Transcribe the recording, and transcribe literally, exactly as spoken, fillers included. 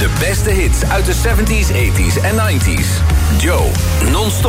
De beste hits uit de zeventies, tachtiger en negentiger. Joe, non-stop.